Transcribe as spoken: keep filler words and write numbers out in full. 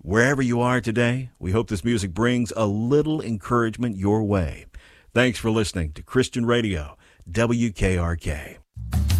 Wherever you are today, we hope this music brings a little encouragement your way. Thanks for listening to Christian Radio, W K R K.